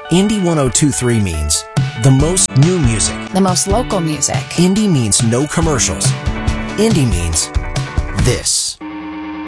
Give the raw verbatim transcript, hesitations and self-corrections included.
Indie one oh two three means the most new music. The most local music. Indie means no commercials. Indie means this.